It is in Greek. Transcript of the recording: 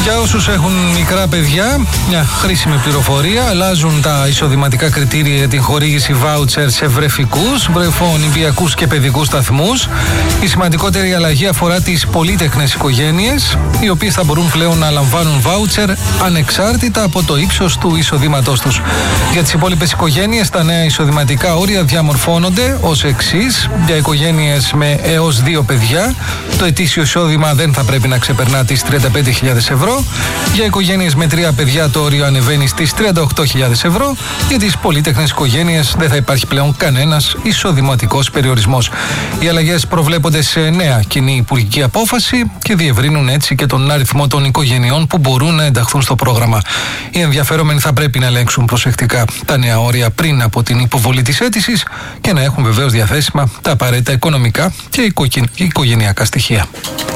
Για όσους έχουν μικρά παιδιά, μια χρήσιμη πληροφορία. Αλλάζουν τα εισοδηματικά κριτήρια για την χορήγηση βάουτσερ σε βρεφικούς, βρεφονηπιακούς και παιδικούς σταθμούς. Η σημαντικότερη αλλαγή αφορά τις πολύτεκνες οικογένειες, οι οποίες θα μπορούν πλέον να λαμβάνουν βάουτσερ ανεξάρτητα από το ύψος του εισοδήματός τους. Για τις υπόλοιπες οικογένειες, τα νέα εισοδηματικά όρια διαμορφώνονται ως εξής. Για οικογένειες με έως 2 παιδιά, το ετήσιο εισόδημα δεν θα πρέπει να ξεπερνά τις 35.000 ευρώ. Για οικογένειες με 3 παιδιά το όριο ανεβαίνει στις 38.000 ευρώ. Για τις πολύτεκνες οικογένειες δεν θα υπάρχει πλέον κανένας εισοδηματικός περιορισμός. Οι αλλαγές προβλέπονται σε νέα κοινή υπουργική απόφαση και διευρύνουν έτσι και τον αριθμό των οικογενειών που μπορούν να ενταχθούν στο πρόγραμμα. Οι ενδιαφερόμενοι θα πρέπει να ελέγξουν προσεκτικά τα νέα όρια πριν από την υποβολή της αίτησης και να έχουν βεβαίως διαθέσιμα τα απαραίτητα οικονομικά και οικογενειακά στοιχεία.